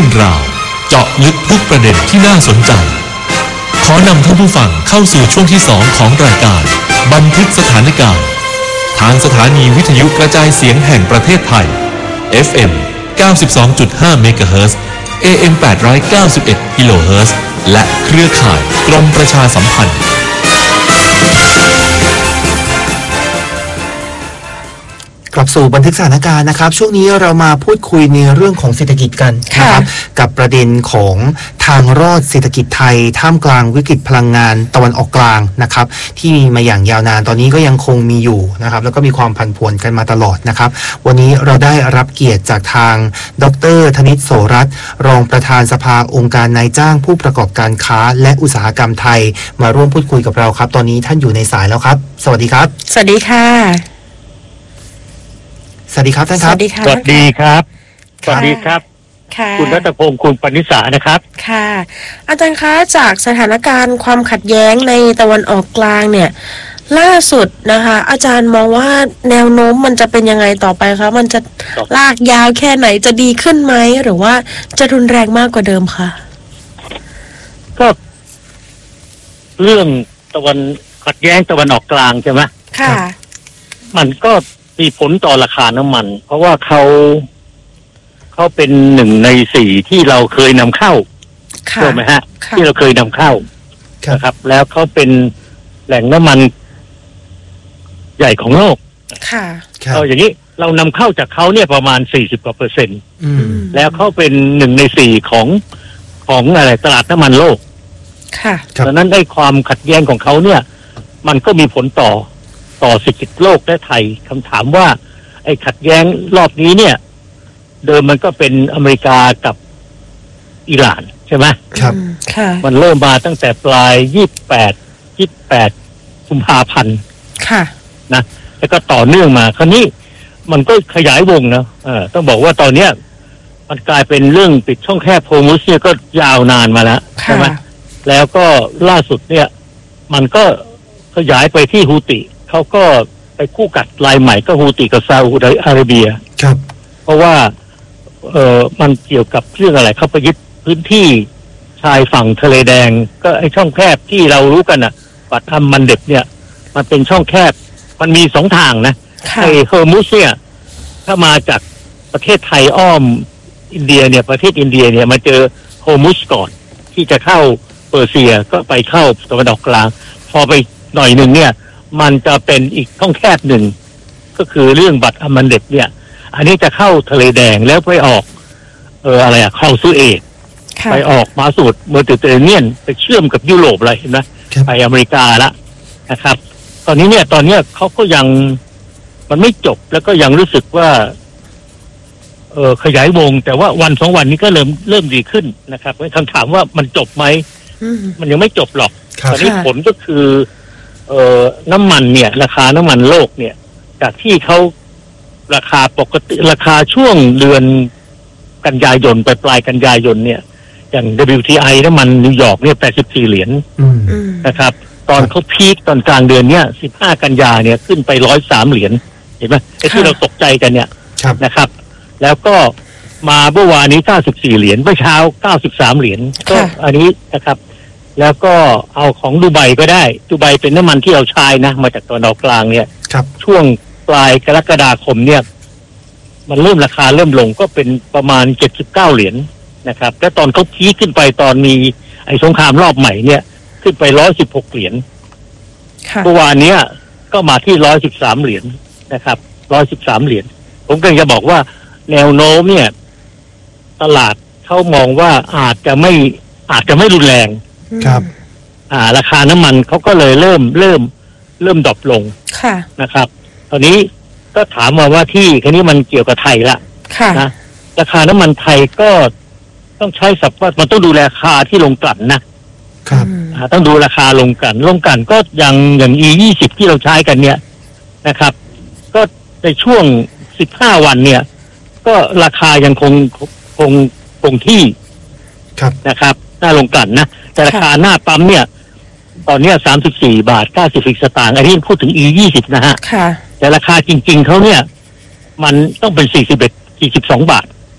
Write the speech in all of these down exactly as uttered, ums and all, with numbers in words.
รื่องราวเจาะลึกทุกประเด็นที่น่าสนใจขอนำท่านผู้ฟังเข้าสู่ช่วงที่สองของรายการบันทึกสถานการณ์ทางสถานีวิทยุกระจายเสียงแห่งประเทศไทย เอฟ เอ็ม เก้าสิบสองจุดห้า เมกะเฮิรตซ์ เอ เอ็ม แปดร้อยเก้าสิบเอ็ด กิโลเฮิรตซ์และเครือข่ายกรมประชาสัมพันธ์กลับสู่บันทึกสถานการณ์นะครับช่วงนี้เรามาพูดคุยในเรื่องของเศรษฐกิจกันนะครับกับประเด็นของทางรอดเศรษฐกิจไทยท่ามกลางวิกฤตพลังงานตะวันออกกลางนะครับที่มีมาอย่างยาวนานตอนนี้ก็ยังคงมีอยู่นะครับแล้วก็มีความผันผวนกันมาตลอดนะครับวันนี้เราได้รับเกียรติจากทางดร.ธนิต โสรัตน์รองประธานสภาองค์การนายจ้างผู้ประกอบการค้าและอุตสาหกรรมไทยมาร่วมพูดคุยกับเราครับตอนนี้ท่านอยู่ในสายแล้วครับสวัสดีครับสวัสดีค่ะสวัสดีครับท่านครับสวัสดีค่ะสวัสดีครับสวัสดีครับคุณรัตพงศ์คุณปณิสานะครับค่ะอาจารย์คะจากสถานการณ์ความขัดแย้งในตะวันออกกลางเนี่ยล่าสุดนะคะอาจารย์มองว่าแนวโน้มมันจะเป็นยังไงต่อไปคะมันจะลากยาวแค่ไหนจะดีขึ้นไหมหรือว่าจะรุนแรงมากกว่าเดิมคะก็เรื่องตะวันขัดแย้งตะวันออกกลางใช่ไหมค่ะมันก็มีผลต่อราคาน้ำมันเพราะว่าเขาเขาเป็นหนึ่งในสี่ที่เราเคยนำเข้าใช่ไหมฮะที่เราเคยนำเข้านะครับแล้วเขาเป็นแหล่งน้ำมันใหญ่ของโลกค่ะเอาอย่างนี้เรานำเข้าจากเขาเนี่ยประมาณสี่สิบกว่าเปอร์เซ็นต์แล้วเขาเป็นหนึ่งในสี่ของของอะไรตลาดน้ำมันโลกค่ะดังนั้นได้ความขัดแย้งของเขาเนี่ยมันก็มีผลต่อต่อเศรษฐกิจโลกและไทยคำถามว่าไอ้ขัดแย้งรอบนี้เนี่ยเดิมมันก็เป็นอเมริกากับอิหร่านใช่ไหมครับค่ะมันเริ่มมาตั้งแต่ปลายยี่สิบแปดยี่สิบแปดกุมภาพันธ์ค่ะนะแล้วก็ต่อเนื่องมาคราวนี้มันก็ขยายวงนะเออต้องบอกว่าตอนเนี้ยมันกลายเป็นเรื่องปิดช่องแคบโฮร์มุซเนี่ยก็ยาวนานมาแล้วใช่ไหมแล้วก็ล่าสุดเนี่ยมันก็ขยายไปที่ฮูติเขาก็ไปคู่กัดรายใหม่ก็ฮูติกับซาอุดิอาระเบียครับเพราะว่าเออมันเกี่ยวกับเรื่องอะไรเขาไปยึดพื้นที่ชายฝั่งทะเลแดงก็ไอช่องแคบที่เรารู้กันอ่ะบัตรอัมมันเด็บเนี่ยมันเป็นช่องแคบมันมีสองทางนะไอเฮอร์มุสเนี่ยถ้ามาจากประเทศไทยอ้อมอินเดียเนี่ยประเทศอินเดียเนี่ยมาเจอเฮอร์มุสก่อนที่จะเข้าเปอร์เซียก็ไปเข้าตะวันออกกลางพอไปหน่อยหนึ่งเนี่ยมันจะเป็นอีกช่องแคบหนึ่งก็คือเรื่องบัตรอัมมันเด็บเนี่ยอันนี้จะเข้าทะเลแดงแล้วไปออกเอออะไรอะเข้าซูเอตไปออกมาสูดเมดิเตอร์เรเนียนไปเชื่อมกับยุโรปอะไรเห็นไหมไปอเมริกาละนะครับตอนนี้เนี่ยตอนนี้เขาก็ยังมันไม่จบแล้วก็ยังรู้สึกว่าเออขยายวงแต่ว่าวันสองวันนี้ก็เริ่มเริ่มดีขึ้นนะครับคำถามว่ามันจบไหมมันยังไม่จบหรอกตอนนี้ผลก็คือเอ่อน้ำมันเนี่ยราคาน้ำมันโลกเนี่ยจากที่เขาราคาปกติราคาช่วงเดือนกันยายนไปปลายกันยายนเนี่ยอย่าง ดับเบิลยู ที ไอ น้ำมันนิวยอร์กเนี่ยแปดสิบสี่เหรียญนะครับตอนเขาพีคตอนกลางเดือนเนี่ยสิบห้ากันยาเนี่ยขึ้นไปหนึ่งร้อยสามเหรียญเห็นไหมไอ้ที่เราตกใจกันเนี่ยนะครับแล้วก็มาเมื่อวานนี้เก้าสิบสี่เหรียญเมื่อเช้าเก้าสิบสามเหรียญก็อันนี้นะครับแล้วก็เอาของดูไบก็ได้ดูไบเป็นน้ำมันที่เราใช้นะมาจากตะวันออกกลางเนี่ยช่วงปลายกรกฎาคมเนี่ยมันเริ่มราคาเริ่มลงก็เป็นประมาณเจ็ดสิบเก้าเหรียญนะครับและตอนเขาพีคขึ้นไปตอนมีไอ้สงครามรอบใหม่เนี่ยขึ้นไปหนึ่งร้อยสิบหกเหรียญเมื่อวานนี้ก็มาที่หนึ่งร้อยสิบสามเหรียญนะครับหนึ่งร้อยสิบสามเหรียญผมก็จะบอกว่าแนวโน้มเนี่ยตลาดเขามองว่าอาจจะไม่อาจจะไม่รุนแรงครับอ่าราคาน้ำมันเขาก็เลยเริ่มเริ่มเริ่มดรอปลงค่ะนะครับตอนนี้ก็ถามมาว่าที่แค่นี้มันเกี่ยวกับไทยละนะราคาน้ำมันไทยก็ต้องใช้ศัพท์ว่ามันต้องดูราคาที่ลงกลั่นนะครับต้องดูราคาลงกลั่นลงกลั่นก็อย่างอย่าง อี ยี่สิบ ที่เราใช้กันเนี่ยนะครับก็ในช่วงสิบห้าวันเนี่ยก็ราคายังคงคงคงที่นะครับหน้าลงกลั่นนะแต่ราคาหน้าปั๊มเนี่ยตอนนี้สามสิบสี่บาทเก้าสิบสตางค์อันนี้พูดถึง อี ยี่สิบ นะฮะแต่ราคาจริงๆเขาเนี่ยมันต้องเป็นสี่สิบเอ็ด สี่สิบสองบาท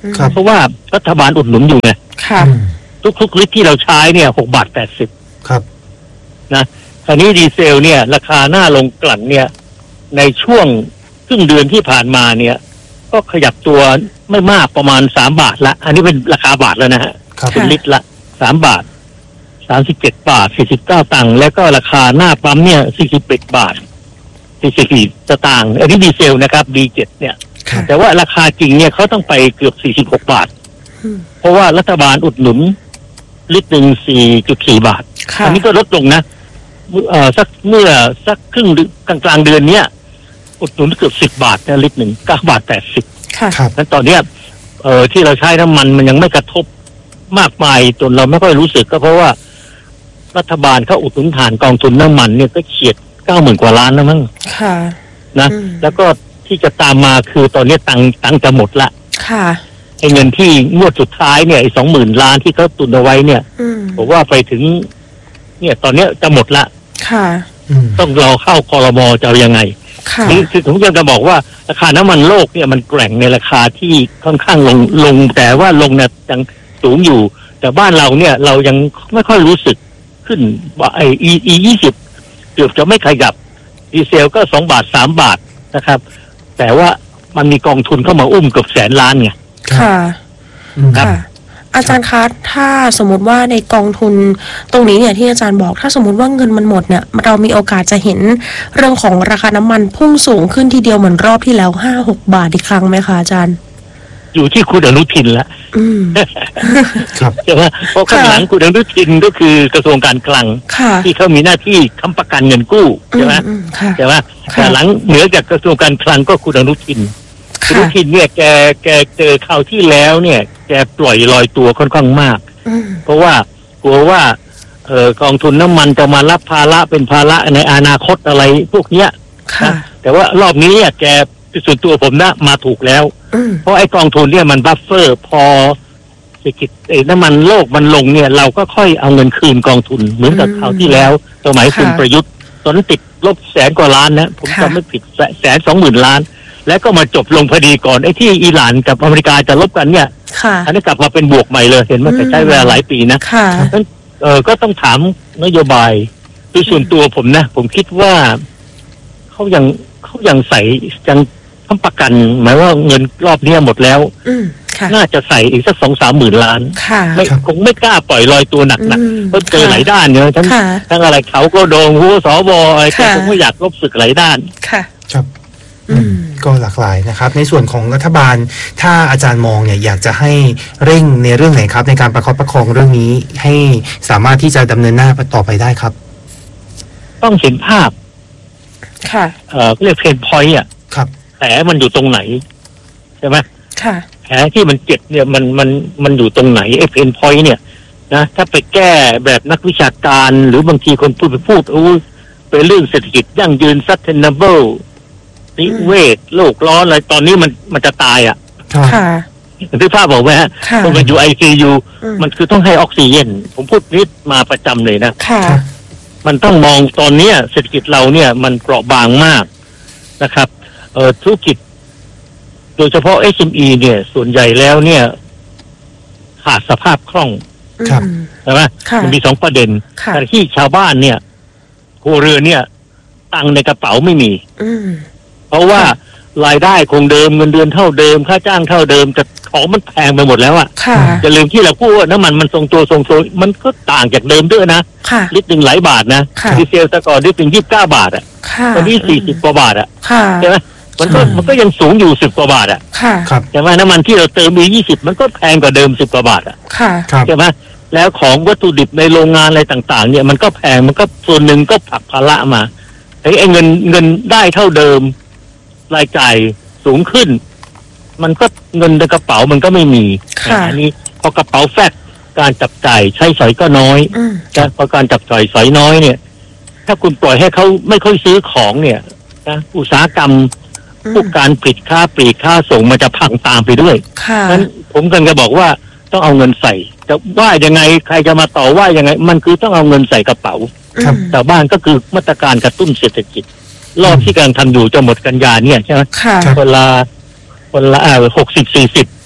ครับเพราะว่ารัฐบาลอุดหนุนอยู่ไงค่ะอืมทุกๆลิตรที่เราใช้เนี่ยหกบาทแปดสิบครับนะคราวนี้ดีเซลเนี่ยราคาหน้าลงกลั่นเนี่ยในช่วงครึ่งเดือนที่ผ่านมาเนี่ยก็ขยับตัวไม่มากประมาณสามบาทละอันนี้เป็นราคาบาทแล้วนะฮะครับเป็นลิตรละสามบาทสามสิบเจ็ดบาทสี่สิบเก้าตังค์แล้วก็ราคาหน้าปั๊มเนี่ยสี่สิบเอ็ดบาทสี่สิบสี่สตางค์อันนี้ดีเซลนะครับ ดี เจ็ด เนี่ยครับแต่ว่าราคาจริงเนี่ยเขาต้องไปเกือบสี่สิบหกบาทอืมเพราะว่ารัฐบาลอุดหนุนลิตรหนึ่ง สี่จุดสี่ บาทค่ะอันนี้ก็ลดลงนะเมื่อเอ่อสักเมื่อสักครึ่งเดือนกลางกลางๆเดือนเนี้ยอุดหนุนเกือบสิบบาทนะลิตรหนึ่งเก้าบาทแปดสิบค่ะครับนั้นตอนเนี้ยเอ่อที่เราใช้น้ำมันมันยังไม่กระทบมากมายจนเราไม่ค่อยรู้สึกก็เพราะว่ารัฐบาลเขาอุดหนุนฐานกองทุนน้ำมันเนี่ยก็เฉียดเก้าหมื่นกว่าล้านแล้วมั้งค่ะนะอืมแล้วก็ที่จะตามมาคือตอนนี้ตังค์ตังค์จะหมดละค่ะไอ้เงินที่งวดสุดท้ายเนี่ยไอ้สองหมื่นล้านที่เขาตุนเอาไว้เนี่ยอืมผมว่าไปถึง เนี่ยตอนเนี้ยจะหมดละค่ะอืมต้องรอเข้าครมจะเอายังไงค่ะนี่คือผมยังจะบอกว่าราคาน้ำมันโลกเนี่ยมันแกว่งในราคาที่ค่อนข้างลงลงแต่ว่าลงเนี่ยยังสูงอยู่ แต่บ้านเราเนี่ยเรายังไม่ค่อยรู้สึกขึ้นว่าไอ้อีอียี่สิบเกือบจะไม่ขยับดีเซลก็สองบาทสามบาทนะครับ แต่ว่ามันมีกองทุนเข้ามาอุ้มเกือบแสนล้านไงค่ะอืมครับค่ะ อาจารย์คะถ้าสมมติว่าในกองทุนตรงนี้เนี่ยที่อาจารย์บอกถ้าสมมติว่าเงินมันหมดเนี่ยเรามีโอกาสจะเห็นเรื่องของราคาน้ำมันพุ่งสูงขึ้นทีเดียวเหมือนรอบที่แล้วห้าหกบาทอีกครั้งไหมคะอาจารย์อยู่ที่คุณอนุทินละอืมครับใช่ไหมเพราะข้างหลังคุณอนุทินก็คือกระทรวงการคลังค่ะที่เขามีหน้าที่ค้ำประกันเงินกู้ใช่ไหมอืมค่ะใช่ไหมค่ะแต่หลังเหนือจากกระทรวงการคลังก็คุณอนุทินคุณอค่ะนุทินเนี่ยแกแกเจอคราวที่แล้วเนี่ย แกปล่อยลอยตัวค่อนข้างมากอืมเพราะว่ากลัวว่าเอ่อกองทุนน้ำมันจะมารับภาระเป็นภาระในอนาคตอะไรพวกเนี้ยค่ะนะแต่ว่ารอบนี้เนี่ยแกส่วนตัวผมนะมาถูกแล้วอืมเพราะไอ้กองทุนเนี่ยมันบัฟเฟอร์พอเศรษฐกิจไอ้น้ำมันโลกมันลงเนี่ย เราก็ค่อยเอาเงินคืนกองทุนเหมือนกับคราวที่แล้วสมัยคุณประยุทธ์ตอนนั้นติดลบแสนกว่าล้านนะผมจำไม่ผิดแสแสนสองหมื่นล้าน แล้วก็มาจบลงพอดีก่อนไอ้ที่อิหร่านกับอเมริกาจะลบกันเนี่ยค่ะอันนี้กลับมาเป็นบวกใหม่เลยเห็นไหมแต่ใช้เวลาหลายปีนะค่ะนั้นเออก็ต้องถามนโยบายโดยส่วนตัวผมนะ ผมคิดว่าเขายังเขายังใส่ยังค้ำประกัน หมายว่าเงินรอบเนี้ยหมดแล้วอืมค่ะน่าจะใส่อีกสักสองสามหมื่นล้านค่ะไม่ครับคงไม่กล้าปล่อยลอยตัวหนักอืมๆเพราะเจอหลายด้านเนอะทั้งค่ะทั้งอะไรเขาก็โดนหัวสวอะไรแต่ค่ะผมไม่อยากลบศึกหลายด้านค่ะครับอืมก็หลากหลายนะครับ ในส่วนของรัฐบาลถ้าอาจารย์มองเนี่ยอยากจะให้เร่งในเรื่องไหนครับ ในการประคับประคองเรื่องนี้ให้สามารถที่จะดำเนินหน้าต่อไปได้ครับต้องเห็นภาพค่ะเอ่อเรียกเพนพอยต์อ่ะครับแผลมันอยู่ตรงไหนใช่ไหมค่ะแผลที่มันเจ็บเนี่ยมันมันมันอยู่ตรงไหนไอ้เพนพอยต์เนี่ยนะถ้าไปแก้แบบนักวิชาการหรือบางทีคนพูดไปพูดอู้เป็นเรื่องเศรษฐกิจยั่งยืน sustainable นิเวศโลกร้อนอะไรตอนนี้มันมันจะตายอ่ะครับค่ะที่ภาพบอกไหมฮะค่ะพอมันอยู่ไอซียูอืมมันคือต้องให้ออกซิเจนผมพูดนิดมาประจำเลยนะค่ะมันต้องมองตอนเนี้ยเศรษฐกิจเราเนี่ยมันเปราะบางมากนะครับ เอ่อธุรกิจ โดยเฉพาะ เอส เอ็ม อี เนี่ย ส่วนใหญ่แล้วเนี่ย ขาดสภาพคล่องครับอืมใช่ไหมค่ะมันมีสองประเด็นค่ะแต่ที่ชาวบ้านเนี่ยครัวเรือนเนี่ย ตังค์ในกระเป๋าไม่มีอืมเพราะว่ารายได้คงเดิมเงินเดือนเท่าเดิมค่าจ้างเท่าเดิมแต่ของมันแพงไปหมดแล้วอะค่ะอย่าลืมที่เราพูดว่าน้ำมันมันทรงตัวทรงตัวมันก็ต่างจากเดิมด้วยนะค่ะลิตรหนึ่งหลายบาทนะค่ะดีเซลแต่ก่อนลิตรหนึ่งยี่สิบเก้าบาทอะค่ะตอนนี้สี่สิบกว่าบาทอะค่ะใช่ไหมมันก็อืมมันก็ยังสูงอยู่สิบกว่าบาทอะค่ะครับใช่ไหมน้ำมันที่เราเติมมียี่สิบมันก็แพงกว่าเดิมสิบกว่าบาทอะค่ะครับใช่ไหมแล้วของวัตถุดิบในโรงงานอะไรต่างๆ เนี่ยมันก็แพงมันก็ส่วนหนึ่งก็ผลักภาระมาไอ้ไอ้เงินเงินได้เท่าเดิมรายจ่ายสูงขึ้น มันก็เงินในกระเป๋ามันก็ไม่มีค่ะอันนี้พอกระเป๋าแฟบการจับจ่ายใช้สอยก็น้อยอืมนะพอการจับจ่ายสอยน้อยเนี่ย ถ้าคุณปล่อยให้เขาไม่ค่อยซื้อของเนี่ยนะอุตสาหกรรมอืมพวกการผลิตค่าปลีกค่าส่งมันจะพังตามไปด้วยค่ะนั้นผมกันจะบอกว่าต้องเอาเงินใส่จะว่ายังไงใครจะมาต่อว่ายังไง มันคือต้องเอาเงินใส่กระเป๋าครับชาวบ้านก็คือมาตรการกระตุ้นเศรษฐกิจรอบที่กำลังทำอยู่จะหมดกันยาเนี่ยใช่ไหมค่ะครับคนละคนละอ่าหกสิบสี่สิบ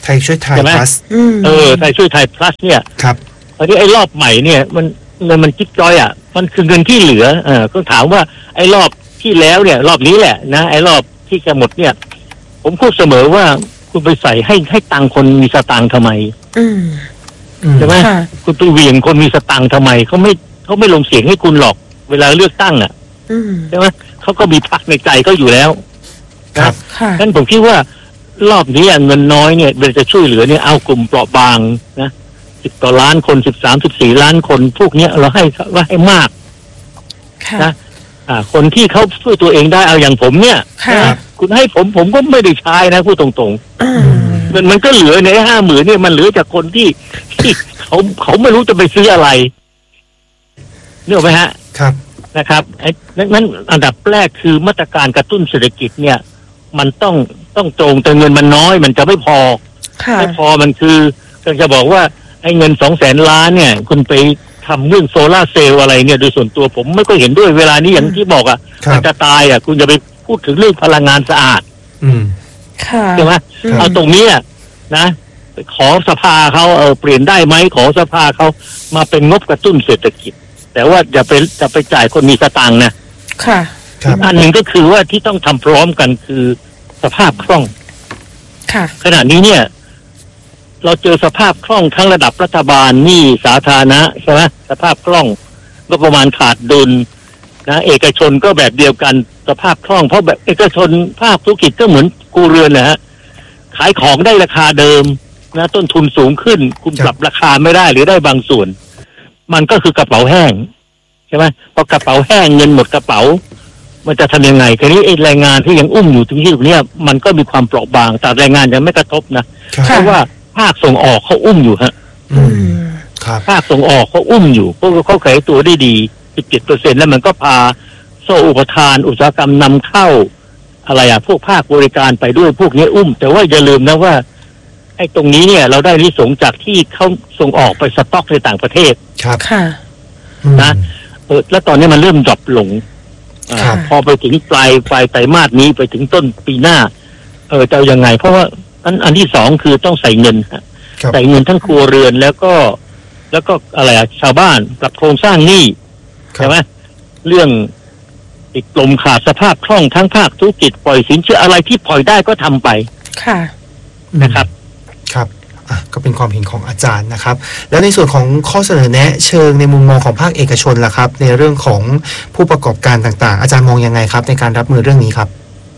ไทยช่วยไทยใช่ไหม plus เออไทยช่วยไทย plus เนี่ยครับอันนี้ไอ้รอบใหม่เนี่ยมันเงินมันจิ๊กจ้อยอ่ะมันคือเงินที่เหลือเออก็ถามว่าไอ้รอบที่แล้วเนี่ยรอบนี้แหละนะไอ้รอบที่จะหมดเนี่ยผมพูดเสมอว่าคุณไปใส่ให้ให้ตังค์คนมีสตางค์ทำไมอืมใช่ไหมค่ะคุณไปเหวี่ยงคนมีสตางค์ทำไมเขาไม่เขาไม่ลงเสียงให้คุณหรอกเวลาเลือกตั้งอ่ะอืมใช่ไหมเขาก็มีพรรคในใจก็อยู่แล้วครันะบค่ะงั้นผมคิดว่ารอบนี้เงินน้อยเนี่ยเราจะช่วยเหลือเนี่ยเอากลุ่มเปราะบางนะสิบต่อล้านคนสิบสามสิบสี่ล้านคนพวกเนี้ยเราให้ว่าให้มากค่ะนะอ่าคนที่เขาช่วยตัวเองได้เอาอย่างผมเนี่ยค่ะนะคุณให้ผมผมก็ไม่ได้ใช้นะพูดตรงอืมๆมันมันก็เหลือในห้าหมื่นเนี่ยมันเหลือจากคนที่ที่เขาเขาไม่รู้จะไปซื้ออะไรนึกออกไหมฮะครับนะครับไอ้นั้นอันดับแรกคือมาตรการกระตุ้นเศรษฐกิจเนี่ย มันต้องต้องตรงแต่เงินมันน้อยมันจะไม่พอค่ะไม่พอมันคือก็จะบอกว่าไอ้เงินสองแสนล้านเนี่ย คุณไปทำเรื่องโซล่าร์เซลล์อะไรเนี่ยโดยส่วนตัวผมไม่ก็เห็นด้วยเวลานี้อย่างที่บอกอ่ะครับมันจะตายอ่ะคุณจะไปพูดถึงเรื่องพลังงานสะอาดอืมค่ะใช่ไหมอืมเอาตรงนี้อะนะขอสภาเขาเออเปลี่ยนได้ไหมขอสภาเขามาเป็นงบกระตุ้นเศรษฐกิจ แต่ว่าอย่าไปจะไปจ่ายคนมีสตางค์นะค่ะครับอันหนึ่งก็คือว่าที่ต้องทำพร้อมกันคือสภาพคล่องค่ะขณะนี้เนี่ย เราเจอสภาพคล่องทั้งระดับรัฐบาลหนี้สาธารณะใช่ไหมสภาพคล่องก็ประมาณขาดดุลนะเอกชนก็แบบเดียวกันสภาพคล่องเพราะแบบเอกชนภาคธุรกิจก็เหมือนกูเรือนนะฮะขายของได้ราคาเดิมนะต้นทุนสูงขึ้น คุณปรับราคาไม่ได้หรือได้บางส่วน มันก็คือกระเป๋าแห้งใช่ไหมพอกระเป๋าแห้งเงินหมดกระเป๋า มันจะทำยังไงทีนี้ไอ้แรงงานที่ยังอุ้มอยู่ตรงที่ตรงนี้มันก็มีความเปราะบางแต่แรงงานยังไม่กระทบนะครัเพบราะว่าภาคส่งออกเขาอุ้มอยู่ฮะอือืมมครับภาคส่งออกเขาอุ้มอยู่เพราะว่าเขาขายตัวได้ดี สิบเจ็ดเปอร์เซ็นต์ แล้วมันก็พาโซ่อุปทานอุตสาหกรรมนำเข้าอะไรอ่ะพวกภาคบริการไปด้วยพวกนี้อุ้ม แต่ว่าอย่าลืมนะว่าไอ้ตรงนี้เนี่ย เราได้นิสงจากที่เขาส่งออกไปสต็อกในต่างประเทศครับค่ะอืมนะ เออแล้วตอนนี้มันเริ่มดรอปลงอ่าครับพอไปถึงปลายปลายไตรมาสนี้ไปถึงต้นปีหน้า เออจะเอายังไง เพราะว่าอันอันที่สองคือต้องใส่เงินฮะครับใส่เงินทั้งครัวเรือนแล้วก็ แล้วก็อะไรอะชาวบ้านปรับโครงสร้างหนี้ครัใช่บไหมเรื่องติดลมขาดสภาพคล่องทั้งภาคธุรกิจปล่อยสินเชื่ออะไรที่ปล่อยได้ก็ทำไปค่ะนะครับครับอ่ะก็เป็นความเห็นของอาจารย์นะครับ แล้วในส่วนของข้อเสนอแนะเชิงในมุมมองของภาคเอกชนล่ะครับ ในเรื่องของผู้ประกอบการต่างๆ อาจารย์มองยังไงครับ ในการรับมือเรื่องนี้ครับ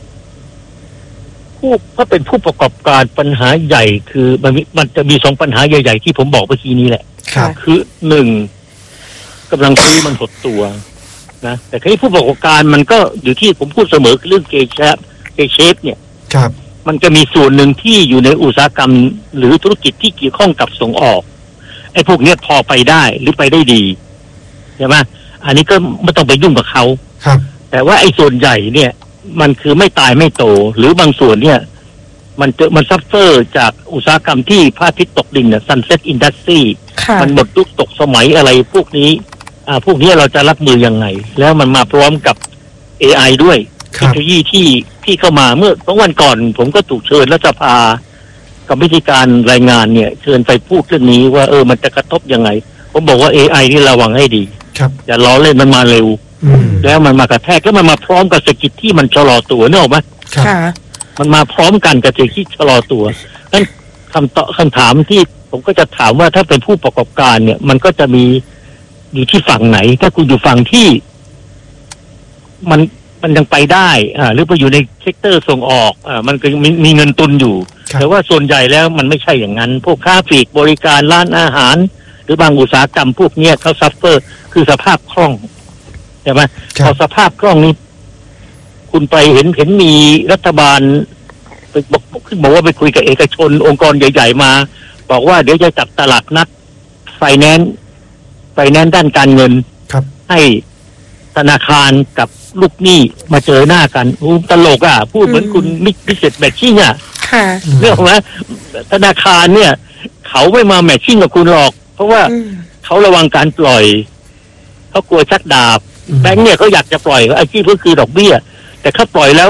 ผู้ถ้าเป็นผู้ประกอบการปัญหาใหญ่คือมันมีมันจะมีสองปัญหาใหญ่ๆที่ผมบอกเมื่อกี้นี้แหละครับคือหนึ่งกำลังซื้อมันหดตัวนะแต่ทีนี้ผู้ประกอบการมันก็อยู่ที่ผมพูดเสมอคือเรื่องเกชแชเกเชฟเนี่ยครับมันจะมีส่วนหนึ่งที่อยู่ในอุตสาหกรรม หรือธุรกิจที่เกี่ยวข้องกับส่งออกไอ้พวกเนี้ยพอไปได้หรือไปได้ดีใช่ไหมอันนี้ก็ไม่ต้องไปยุ่งกับเขาครับแต่ว่าไอ้ส่วนใหญ่เนี่ย มันคือไม่ตายไม่โต หรือบางส่วนเนี่ย มันเจอมันซัฟเฟอร์จากอุตสาหกรรมที่พระอาทิตย์ตกดินเนี่ย sunset industry ค่ะมันหมดยุคตกสมัยอะไรพวกนี้ อ่า พวกนี้เราจะรับมือยังไง แล้วมันมาพร้อมกับ เอ ไอ ด้วยคเทรัคบโนโลยีที่ที่เข้ามาเมื่อสองวันก่อน ผมก็ถูกเชิญรัฐสภากับวิธีการรายงานเนี่ย เชิญไปพูดเรื่องนี้ว่าเออมันจะกระทบยังไง ผมบอกว่า เอ ไอ นี่ระวังให้ดีครับอย่าล้อเล่นมันมาเร็วอืมแล้วมันมากระแทกแล้วมันมาพร้อมกับเศรษฐกิจที่มันชะลอตัวนึกออกไหมครับค่ะมันมาพร้อมกันกับเศรษฐกิจชะลอตัวนั้นคำตอบคำถามที่ผมก็จะถามว่าถ้าเป็นผู้ประกอบการเนี่ย มันก็จะมีอยู่ที่ฝั่งไหน ถ้าคุณอยู่ฝั่งที่ มันมันยังไปได้ อ่า หรือไปอยู่ในเซกเตอร์ส่งออกอ่ามันก็มีมีเงินตุนอยู่ครับแต่ว่าส่วนใหญ่แล้วมันไม่ใช่อย่างนั้น พวกค้าปลีกบริการร้านอาหาร หรือบางอุตสาหกรรมพวกเนี้ยเขาซัฟเฟอร์ คือสภาพคล่องใช่ไหมครัพอบ สภาพคล่องนี้ คุณไปเห็นเห็นมีรัฐบาลไปบอกบอกว่าไปคุยกับเอกชน องค์กรใหญ่ ๆ มา บอกว่าเดี๋ยวจะจัดตลาดนัดไฟแนนซ์ไฟแนนซ์ด้านการเงินครับให้ธนาคารกับลูกหนี้มาเจอหน้ากันอู้ตลกอ่ะ พูดเหมือนอืมคุณมิกพิเศษแมทชิ่งอ่ะค่ะเรื่องไหมธนาคารเนี่ย เขาไม่มาแมทชิ่งกับคุณหรอก เพราะว่าอืมเขาระวังการปล่อยเขากลัวชักดาบอืมแบงค์เนี่ยเขาอยากจะปล่อยอาชีพก็คือดอกเบี้ย แต่ถ้าปล่อยแล้วเ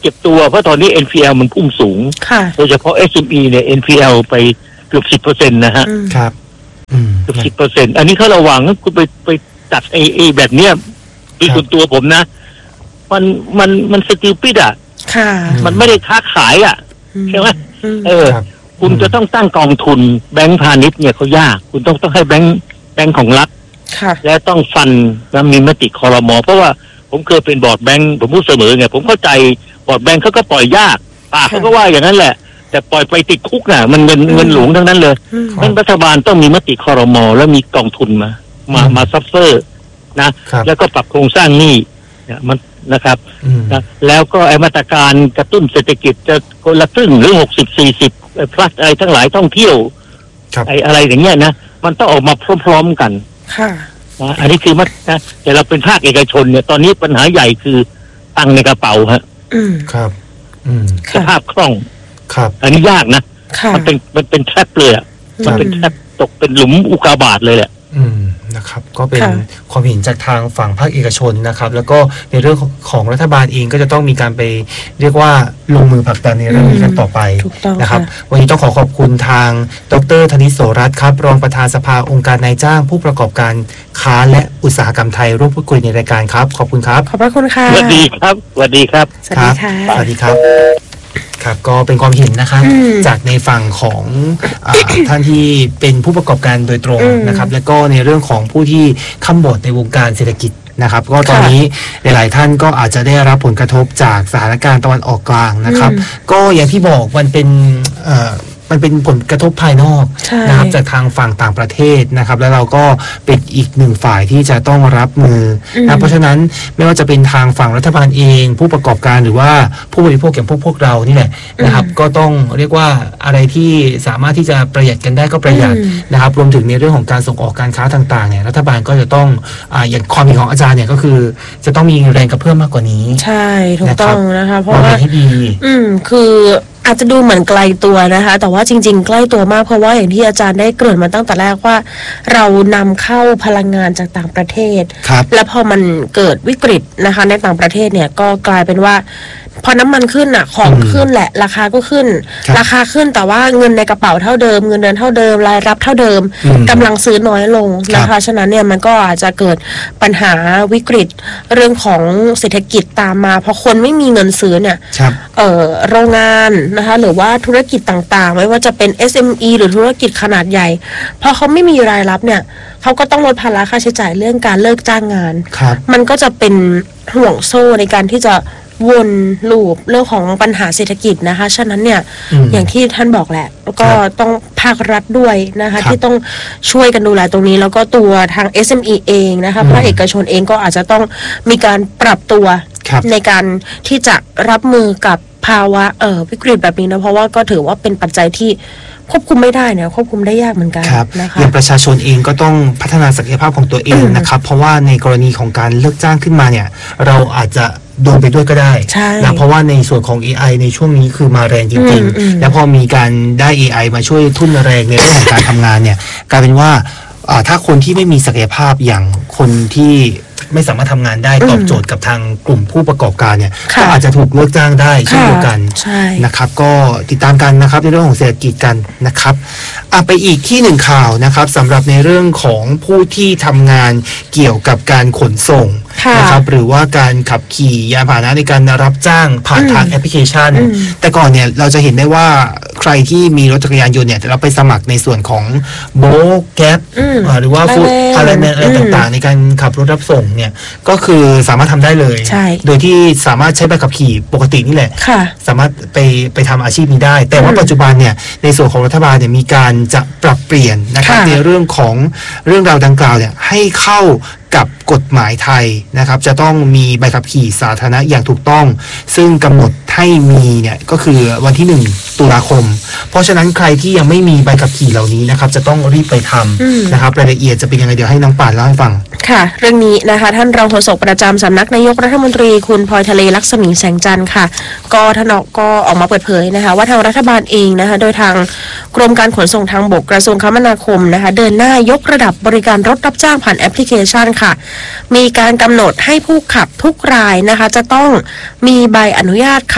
ก็บตัวเพราะตอนนี้ เอ็น พี แอล มันพุ่งสูงโดยเฉพาะ เอส เอ็ม อี เนี่ย เอ็น พี แอล ไปเกือบ สิบเปอร์เซ็นต์ นะฮะครับเกือบ สิบเปอร์เซ็นต์ อันนี้เขาระวังนะคุณไปไปจัดไอ้ไอ้แบบเนี้ยด้วยส่วนตัวผมนะมันมันมันสติลปิดอ่ะมันไม่ได้ค้าขายอ่ะใช่ไหมเออคุณจะต้องตั้งกองทุนแบงก์พาณิชย์เนี่ยเขายากคุณต้องต้องให้แบงก์แบงก์ของรัฐและต้องฟันและมีมติครม.เพราะว่าผมเคยเป็นบอร์ดแบงก์ผมพูดเสมอไงผมเข้าใจบอร์ดแบงก์เขาก็ปล่อยยากปากเขาก็ว่าอย่างนั้นแหละแต่ปล่อยไปติดคุกน่ะมันเงินเงินหลวงทั้งนั้นเลยนั้นรัฐบาลต้องมีมติครม.แล้วมีกองทุนมามามาซับเฟอร์นะแล้วก็ปรับโครงสร้างหนี้เนี่ยมันนะครับนะแล้วก็ไอ้มาตรการกระตุ้นเศรษฐกิจจะคนละครึ่งหรือหกสิบสี่สิบพลัสอะไรทั้งหลายท่องเที่ยวไอ้อะไรอย่างเงี้ยนะมันต้องออกมาพร้อมๆกันค่ะนะอันนี้คือมันนะแต่เราเป็นภาคเอกชนเนี่ยตอนนี้ปัญหาใหญ่คือตังในกระเป๋าฮะอืมครับอืมสภาพคล่องครับอันนี้ยากนะมันเป็นมันเป็นแทรปเลยอ่ะมันเป็นแทรปตกเป็นหลุมอุกกาบาตเลยแหละอืมนะครับก็เป็นความเห็นจากทางฝั่งภาคเอกชนนะครับแล้วก็ในเรื่องของรัฐบาลเองก็จะต้องมีการไปเรียกว่าลงมือผลักดันในเรื่องนี้กันต่อไปนะครับวันนี้ต้องขอขอบคุณทางดร.ธนิต โสรัตน์ครับรองประธานสภาองค์การนายจ้างผู้ประกอบการค้าและอุตสาหกรรมไทยร่วมพูดคุยในรายการครับขอบคุณครับขอบพระคุณค่ะสวัสดีครับสวัสดีครับสวัสดีค่ะสวัสดีครับครับก็เป็นความเห็นนะครับจากในฝั่งของท่านที่เป็นผู้ประกอบการโดยตรงนะครับแล้วก็ในเรื่องของผู้ที่ค้ำบอดในวงการเศรษฐกิจนะครับก็ตอนนี้หลายๆท่านก็อาจจะได้รับผลกระทบจากสถานการณ์ตะวันออกกลางนะครับก็อย่างที่บอกมันเป็นมันเป็นผลกระทบภายนอกนะครับจากทางฝั่งต่างประเทศนะครับแล้วเราก็เป็นอีกหนึ่งฝ่ายที่จะต้องรับมือนะเพราะฉะนั้นไม่ว่าจะเป็นทางฝั่งรัฐบาลเองผู้ประกอบการหรือว่าผู้บริโภคอย่างพวกพวกเรานี่แหละนะครับก็ต้องเรียกว่าอะไรที่สามารถที่จะประหยัดกันได้ก็ประหยัดนะครับรวมถึงในเรื่องของการส่งออกการค้าต่างๆเนี่ยรัฐบาลก็จะต้องอ่าอย่างความเห็นของอาจารย์เนี่ยก็คือจะต้องมีแรงกระเพื่อมมากกว่านี้ใช่ถูกต้องนะคะเพราะว่าให้ดีอืมคืออาจจะดูเหมือนไกลตัวนะคะแต่ว่าจริงๆใกล้ตัวมากเพราะว่าอย่างที่อาจารย์ได้เกริ่นมาตั้งแต่แรกว่าเรานำเข้าพลังงานจากต่างประเทศและพอมันเกิดวิกฤตนะคะในต่างประเทศเนี่ยก็กลายเป็นว่าพอน้ำมันขึ้นอ่ะของขึ้นแหละราคาก็ขึ้นราคาขึ้นแต่ว่าเงินในกระเป๋าเท่าเดิมเงินเดือนเท่าเดิมรายรับเท่าเดิมกำลังซื้อน้อยลงนะคะฉะนั้นเนี่ยมันก็อาจจะเกิดปัญหาวิกฤตเรื่องของเศรษฐกิจตามมาพอคนไม่มีเงินซื้อเนี่ยเอ่อโรงงานนะคะหรือว่าธุรกิจต่างๆไม่ว่าจะเป็น เอส เอ็ม อี หรือธุรกิจขนาดใหญ่พอเขาไม่มีรายรับเนี่ยเขาก็ต้องลดภาระค่าใช้จ่ายเรื่องการเลิกจ้างงานมันก็จะเป็นห่วงโซ่ในการที่จะวนลูปเรื่องของปัญหาเศรษฐกิจนะคะฉะนั้นเนี่ย อ, อย่างที่ท่านบอกแหละแล้วก็ต้องภาครัฐด้วยนะคะที่ต้องช่วยกันดูแลตรงนี้แล้วก็ตัวทาง เอส เอ็ม อี เองนะคะภาคเอกชนเองก็อาจจะต้องมีการปรับตัวในการที่จะรับมือกับภาวะเอ่อวิกฤตแบบนี้นะเพราะว่าก็ถือว่าเป็นปัจจัยที่ควบคุมไม่ได้เนี่ยควบคุมได้ยากเหมือนกันนะคะอย่างประชาชนเองก็ต้องพัฒนาศักยภาพของตัวเองนะครับเพราะว่าในกรณีของการเลิกจ้างขึ้นมาเนี่ยเราอาจจะโดนไปด้วยก็ได้นะเพราะว่าในส่วนของ เอ ไอ ในช่วงนี้คือมาแรงจริงๆแล้วพอมีการได้ เอ ไอ มาช่วยทุ่นแรงในเรื่องของการทำงานเนี่ยกลายเป็นว่าถ้าคนที่ไม่มีศักยภาพอย่างคนที่ไม่สามารถทำงานได้ตอบโจทย์กับทางกลุ่มผู้ประกอบการเนี่ยก็อาจจะถูกเลิกจ้างได้เช่นเดียวกันนะครับก็ติดตามกันนะครับในเรื่องของเศรษฐกิจกันนะครับอ่ะไปอีกที่หนึ่งข่าวนะครับสำหรับในเรื่องของผู้ที่ทำงานเกี่ยวกับการขนส่งนะครับหรือว่าการขับขี่ยานพาหนะในการรับจ้างผ่านทางแอปพลิเคชันแต่ก่อนเนี่ยเราจะเห็นได้ว่าใครที่มีรถจักรยานยนต์เนี่ยเราไปสมัครในส่วนของโบกแก๊ปหรือว่าฟู้ดพาร์เนอร์อะไรต่างๆในการขับรถรับส่งเนี่ยก็คือสามารถทำได้เลยโดยที่สามารถใช้ใบขับขี่ปกตินี่แหละสามารถไปไปทำอาชีพนี้ได้แต่ว่าปัจจุบันเนี่ยในส่วนของรัฐบาลเนี่ยมีการจะปรับเปลี่ยนนะครับในเรื่องของเรื่องราวดังกล่าวเนี่ยให้เข้ากับกฎหมายไทยนะครับจะต้องมีใบขับขี่สาธารณะอย่างถูกต้องซึ่งกำหนดให้มีเนี่ยก็คือวันที่หนึ่งตุลาคมเพราะฉะนั้นใครที่ยังไม่มีใบขับขี่เหล่านี้นะครับจะต้องรีบไปทำนะครับรายละเอียดจะเป็นยังไงเดี๋ยวให้น้องป่านเล่าให้ฟังค่ะเรื่องนี้นะคะท่านรองโฆษกประจำสำนักนายกรัฐมนตรีคุณพลอยทะเลลักษมีแสงจันทร์ค่ะก็ท่านก็ออกมาเปิดเผยนะคะว่าทางรัฐบาลเองนะคะโดยทางกรมการขนส่งทางบกกระทรวงคมนาคมนะคะเดินหน้ายกระดับบริการรถรับจ้างผ่านแอปพลิเคชันค่ะมีการกำหนดให้ผู้ขับทุกรายนะคะจะต้องมีใบอนุญาตขับ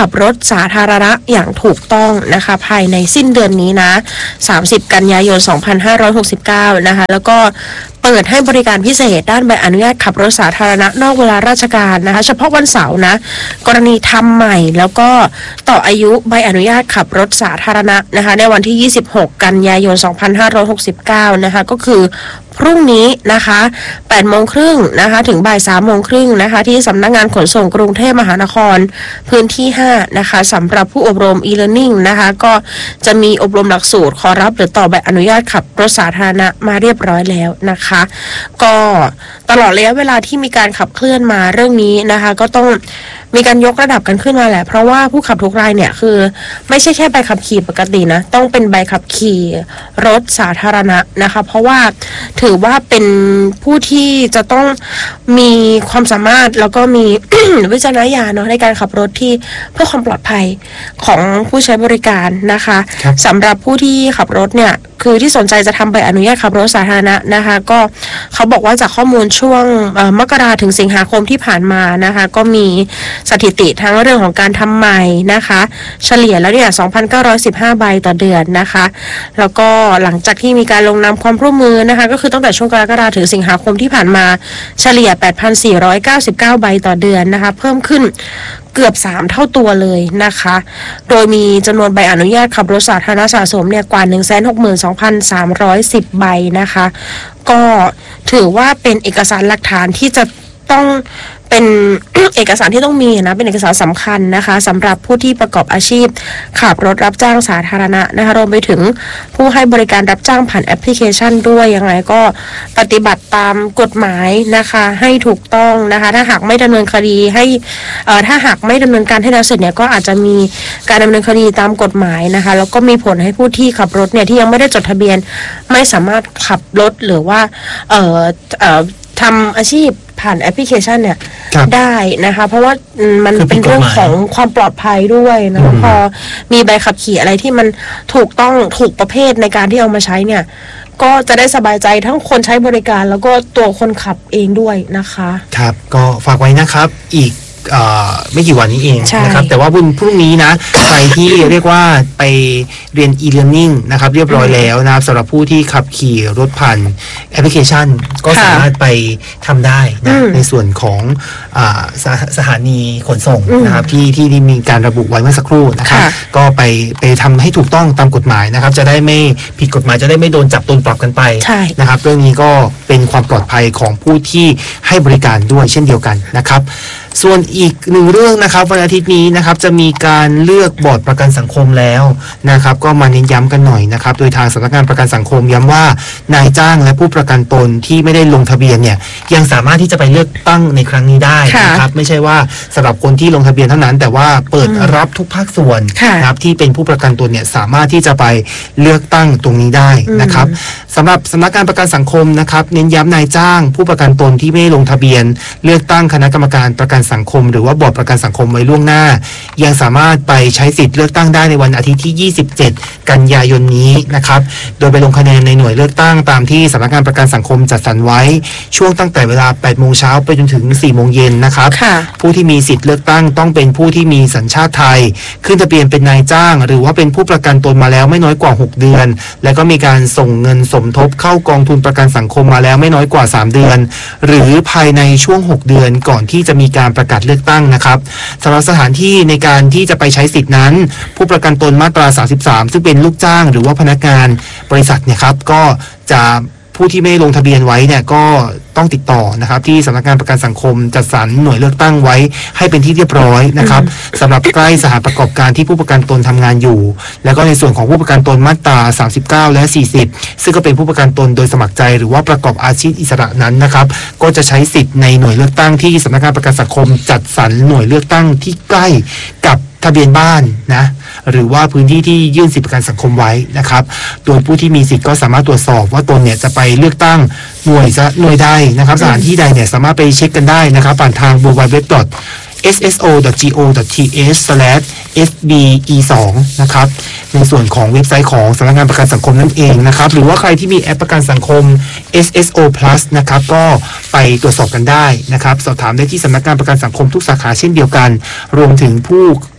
บรถสาธารณะอย่างถูกต้องนะคะภายในสิ้นเดือนนี้นะสามสิบกันยายนสองพันห้าร้อยหกสิบเก้านะคะแล้วก็เปิดให้บริการพิเศษด้านใบอนุญาตขับรถสาธารณะนอกเวลาราชการนะคะเฉพาะวันเสาร์นะกรณีทำใหม่แล้วก็ต่ออายุใบอนุญาตขับรถสาธารณะนะคะในวันที่ยี่สิบหกกันยายนสองพันห้าร้อยหกสิบเก้านะคะก็คือพรุ่งนี้นะคะแปดโมงครึ่งนะคะถึงบ่ายสามโมงครึ่งนะคะที่สำนักงานขนส่งกรุงเทพมหานครพื้นที่ห้านะคะสำหรับผู้อบรม e-learning นะคะก็จะมีอบรมหลักสูตรขอรับหรือต่อใบอนุญาตขับรถสาธารณะมาเรียบร้อยแล้วนะคะก็ตลอดระยะเวลาที่มีการขับเคลื่อนมาเรื่องนี้นะคะก็ต้องมีการยกระดับกันขึ้นมาแหละเพราะว่าผู้ขับทุกรายเนี่ยคือไม่ใช่แค่ใบขับขี่ปกตินะต้องเป็นใบขับขี่รถสาธารณะนะคะเพราะว่าถือว่าเป็นผู้ที่จะต้องมีความสามารถแล้วก็มี วิจารณญาณเนาะในการขับรถที่เพื่อความปลอดภัยของผู้ใช้บริการนะคะสำหรับผู้ที่ขับรถเนี่ยคือที่สนใจจะทำใบอนุญาตขับรถสาธารณะนะคะก็เขาบอกว่าจากข้อมูลช่วงมกราถึงสิงหาคมที่ผ่านมานะคะก็มีสถิติทั้งเรื่องของการทำใหม่นะคะเฉลี่ยแล้วเนี่ย สองพันเก้าร้อยสิบห้า ใบต่อเดือนนะคะแล้วก็หลังจากที่มีการลงนามความร่วมมือนะคะก็คือตั้งแต่ช่วงกรกฎาคมถึงสิงหาคมที่ผ่านมาเฉลี่ย แปดพันสี่ร้อยเก้าสิบเก้า ใบต่อเดือนนะคะเพิ่มขึ้นเกือบสามเท่าตัวเลยนะคะโดยมีจำนวนใบอนุญาตขับรถสาธารณะสะสมเนี่ยกว่า หนึ่งแสนหกหมื่นสองพันสามร้อยสิบ ใบนะคะก็ถือว่าเป็นเอกสารหลักฐานที่จะต้องเป็น เอกสารที่ต้องมีนะเป็นเอกสารสำคัญนะคะสำหรับผู้ที่ประกอบอาชีพขับรถรับจ้างสาธารณะนะคะรวมไปถึงผู้ให้บริการรับจ้างผ่านแอปพลิเคชันด้วยยังไงก็ปฏิบัติตามกฎหมายนะคะให้ถูกต้องนะคะถ้าหากไม่ดำเนินคดีให้เอ่อถ้าหากไม่ดำเนินการให้แล้วเสร็จเนี่ยก็อาจจะมีการดำเนินคดีตามกฎหมายนะคะแล้วก็มีผลให้ผู้ที่ขับรถเนี่ยที่ยังไม่ได้จดทะเบียนไม่สามารถขับรถหรือว่าเอ่อเอ่อทำอาชีพผ่านแอปพลิเคชันเนี่ยได้นะคะเพราะว่ามันเป็นเรื่องของความปลอดภัยด้วยนะพอมีใบขับขี่อะไรที่มันถูกต้องถูกประเภทในการที่เอามาใช้เนี่ยก็จะได้สบายใจทั้งคนใช้บริการแล้วก็ตัวคนขับเองด้วยนะคะครับก็ฝากไว้นะครับอีกไม่กี่วันนี้เองนะครับแต่ว่าวันพรุ่งนี้นะใครที่เรียกว่าไปเรียน e-learning นะครับเรียบร้อยแล้วนะครับสำหรับผู้ที่ขับขี่รถผ่านแอปพลิเคชันก็สามารถไปทำได้นะในส่วนของส, สถานีขนส่งนะครับที่ที่มีการระบุไว้เมื่อสักครู่นะครับก็ไปไปทำให้ถูกต้องตามกฎหมายนะครับจะได้ไม่ผิดกฎหมายจะได้ไม่โดนจับโดนปรับกันไปนะครับเรื่องนี้ก็เป็นความปลอดภัยของผู้ที่ให้บริการด้วยเช่นเดียวกันนะครับส่วนอีกหนึ่งเรื่องนะครับวันอาทิตย์นี้นะครับจะมีการเลือกบอร์ดประกันสังคมแล้วนะครับก็มาเน้นย้ำกันหน่อยนะครับโดยทางสำนักงานประกันสังคมย้ำว่านายจ้างและผู้ประกันตนที่ไม่ได้ลงทะเบียนเนี่ยยังสามารถที่จะไปเลือกตั้งในครั้งนี้ได้นะครับไม่ใช่ว่าสำหรับคนที่ลงทะเบียนเท่านั้นแต่ว่าเปิดรับทุกภาคส่วนนะครับที่เป็นผู้ประกันตนเนี่ยสามารถที่จะไปเลือกตั้งตรงนี้ได้นะครับสำหรับสำนักงานประกันสังคมนะครับเน้นย้ำนายจ้างผู้ประกันตนที่ไม่ได้ลงทะเบียนเลือกตั้งคณะกรรมการประกันสังคมหรือว่าบอร์ดประกันสังคมไว้ล่วงหน้ายังสามารถไปใช้สิทธิ์เลือกตั้งได้ในวันอาทิตย์ที่ยี่สิบเจ็ดกันยายนนี้นะครับโดยไปลงคะแนนในหน่วยเลือกตั้งตามที่สำนักงานประกันสังคมจัดสรรไว้ช่วงตั้งแต่เวลา แปดโมงเช้าไปจนถึง สี่โมงเย็นนะครับผู้ที่มีสิทธิ์เลือกตั้งต้องเป็นผู้ที่มีสัญชาติไทยขึ้นทะเบียนเป็นนายจ้างหรือว่าเป็นผู้ประกันตนมาแล้วไม่น้อยกว่าหกเดือนและก็มีการส่งเงินสมทบเข้ากองทุนประกันสังคมมาแล้วไม่น้อยกว่าสามเดือนหรือภายในช่วงหกเดือนก่อนที่จะมีการประกาศเลือกตั้งนะครับสำหรับสถานที่ในการที่จะไปใช้สิทธินั้นผู้ประกันตนมาตราสามสิบสามซึ่งเป็นลูกจ้างหรือว่าพนักงานบริษัทเนี่ยครับก็จะผู้ที่ไม่ลงทะเบียนไว้เนี่ยก็ต้องติดต่อนะครับที่สำนักงานประกันสังคมจัดสรรหน่วยเลือกตั้งไว้ให้เป็นที่เรียบร้อยนะครับสำหรับใกล้สถานประกอบการที่ผู้ประกันตนทำงานอยู่แล้วก็ในส่วนของผู้ประกันตนมาตราสามสิบเก้าและสี่สิบซึ่งก็เป็นผู้ประกันตนโดยสมัครใจหรือว่าประกอบอาชีพอิสระนั้นนะครับก็จะใช้สิทธิ์ในหน่วยเลือกตั้งที่สำนักงานประกันสังคมจัดสรรหน่วยเลือกตั้งที่ใกล้กับทะเบียนบ้านนะหรือว่าพื้นที่ที่ยื่นสิทธิประกันสังคมไว้นะครับโดยผู้ที่มีสิทธิ์ก็สามารถตรวจสอบว่าตนเนี่ยจะไปเลือกตั้งหน่วยหน่วยใดนะครับสถานที่ใดเนี่ยสามารถไปเช็คกันได้นะครับผ่านทาง ดับเบิลยู ดับเบิลยู ดับเบิลยู ดอท เอส เอส โอ ดอท จี โอ ดอท ที เอช สแลช เอส บี อี ทู นะครับในส่วนของเว็บไซต์ของสำนักงานประกันสังคมนั่นเองนะครับหรือว่าใครที่มีแอปประกันสังคม เอส เอส โอ Plus นะครับก็ไปตรวจสอบกันได้นะครับสอบถามได้ที่สำนักงานประกันสังคมทุกสาขาเช่นเดียวกันรวมถึงผู้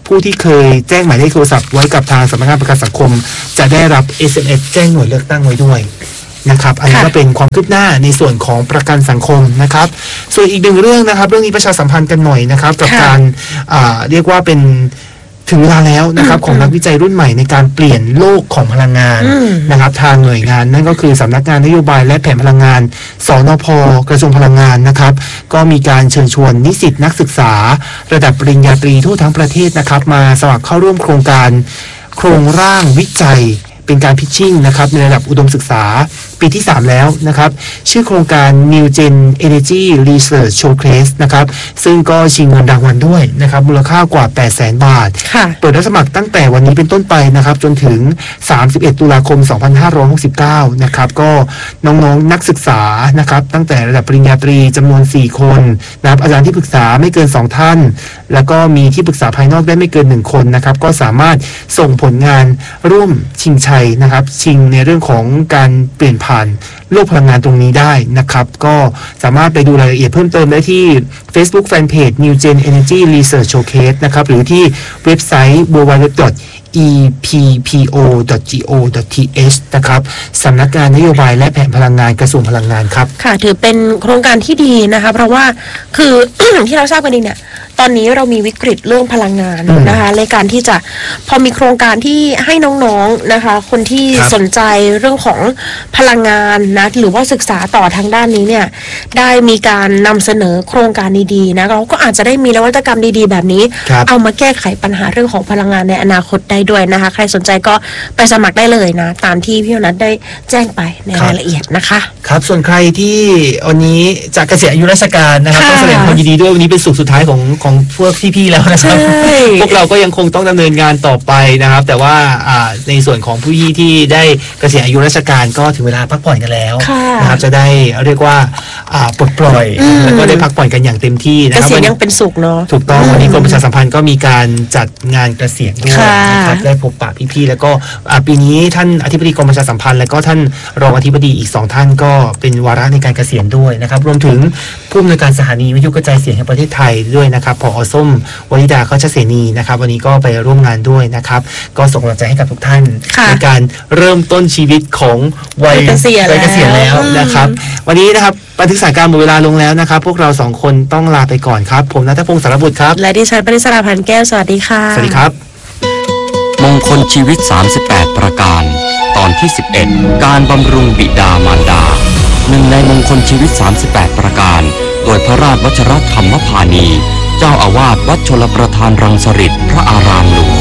ผู้ที่เคยแจ้งหมายเลขโทรศัพท์ไว้กับทางสำนักงานประกันสังคมจะได้รับ เอส เอ็ม เอส แจ้งหน่วยเลือกตั้งไว้ด้วยนะครับอันนี้ก็เป็นความคืบหน้าในส่วนของประกันสังคมนะครับส่วนอีกหนึ่งเรื่องนะครับเรื่องนี้ประชาสัมพันธ์กันหน่อยนะครับกับการเรียกว่าเป็นถึงเวลาแล้วนะครับของนักวิจัยรุ่นใหม่ในการเปลี่ยนโลกของพลังงานนะครับทางหน่วยงานนั่นก็คือสำนักงานนโยบายและแผนพลังงานสนพ.กระทรวงพลังงานนะครับก็มีการเชิญชวนนิสิตนักศึกษาระดับปริญญาตรีทั่วทั้งประเทศนะครับมาสมัครเข้าร่วมโครงการโครงร่างวิจัยเป็นการพิชชิ่งนะครับในระดับอุดมศึกษาปีที่สามแล้วนะครับชื่อโครงการ New Gen Energy Research Showcase นะครับซึ่งก็ชิงเงินรางวัลด้วยนะครับมูลค่ากว่า แปดแสน บาทเปิดรับสมัครตั้งแต่วันนี้เป็นต้นไปนะครับจนถึงสามสิบเอ็ดตุลาคมสองพันห้าร้อยหกสิบเก้านะครับก็น้องๆ น, นักศึกษานะครับตั้งแต่ระดับปริญญาตรีจำนวนสี่คนนะครับอาจารย์ที่ปรึกษาไม่เกินสองท่านแล้วก็มีที่ปรึกษาภายนอกได้ไม่เกินหนึ่งคนนะครับก็สามารถส่งผลงานร่วมชิงชัยนะครับชิงในเรื่องของการเปลี่ยนผ่านโลกพลังงานตรงนี้ได้นะครับก็สามารถไปดูรายละเอียดเพิ่มเติมได้ที่ Facebook Fanpage New Gen Energy Research Showcase นะครับหรือที่เว็บไซต์ ดับเบิลยู ดับเบิลยู ดับเบิลยู ดอท อี พี พี โอ ดอท จี โอ ดอท ที เอช นะครับสำนักงานนโยบายและแผนพลังงานกระทรวงพลังงานครับค่ะถือเป็นโครงการที่ดีนะคะเพราะว่าคือ ที่เราทราบกันดีเนี่ยตอนนี้เรามีวิกฤตเรื่องพลังงานนะคะในการที่จะพอมีโครงการที่ให้น้องๆนะคะคนที่สนใจเรื่องของพลังงานนะหรือว่าศึกษาต่อทางด้านนี้เนี่ยได้มีการนำเสนอโครงการดีๆนะเราก็อาจจะได้มีนวัตกรรมดีๆแบบนี้เอามาแก้ไขปัญหาเรื่องของพลังงานในอนาคตได้ด้วยนะคะใครสนใจก็ไปสมัครได้เลยนะตามที่พี่นัทได้แจ้งไปในรายละเอียดนะคะครับส่วนใครที่วันนี้จะเกษียณอายุราชการนะครับต้องแสดงความยินดีด้วยวันนี้เป็นสุขสุดท้ายของของพวกพี่ๆแล้วนะครับพวกเราก็ยังคงต้องดำเนินงานต่อไปนะครับแต่ว่าในส่วนของผู้พี่ที่ได้เกษียณอายุราชการก็ถึงเวลาพักผ่อนกันแล้วนะครับจะได้เรียกว่าปลดปล่อยแล้วก็ได้พักผ่อนกันอย่างเต็มที่นะครับเกษียณยังเป็นสุขเนาะถูกต้องวันนี้กรมประชาสัมพันธ์ก็มีการจัดงานเกษียณด้วยนะครับได้พบปะพี่ๆแล้วก็ปีนี้ท่านอธิบดีกรมประชาสัมพันธ์แล้วก็ท่านรองอธิบดีอีกสองท่านก็เป็นวาระในการเกษียณด้วยนะครับรวมถึงผู้อำนวยการสถานีวิทยุกระจายเสียงแห่งประเทศไทยด้วยนะครับผอ.ส้มวนิดาเขาชเสนีนะครับวันนี้ก็ไปร่วมงานด้วยนะครับก็ส่งกำลังใจให้กับทุกท่านในการเริ่มต้นชีวิตของวัยเกษียณแล้วนะครับวันนี้นะครับบันทึกสถานการณ์หมดเวลาลงแล้วนะครับพวกเราสองคนต้องลาไปก่อนครับผมณัฐพงศ์สารบุตรครับและดิฉันปริศราพันธ์แก้วสวัสดีค่ะสวัสดีครับมงคลชีวิตสามสิบแปดประการตอนที่สิบเอ็ดการบำรุงบิดามารดาหนึ่งในมงคลชีวิตสามสิบแปดประการโดยพระราชวชรธรรมพานีเจ้าอาวาสวัดชลประทานรังสฤษฎ์พระอารามหลวง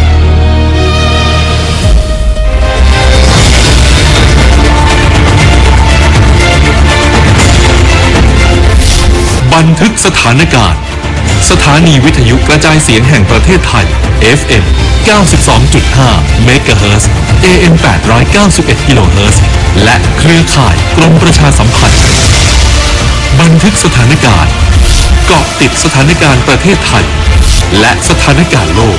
บันทึกสถานการณ์สถานีวิทยุกระจายเสียงแห่งประเทศไทย เอฟ เอ็ม เก้าสิบสองจุดห้า เมกะเฮิรตซ์ เอ เอ็ม แปดร้อยเก้าสิบเอ็ด กิโลเฮิรตซ์และเครือข่ายกรมประชาสัมพันธ์บันทึกสถานการณ์เกาะติดสถานการณ์ประเทศไทยและสถานการณ์โลก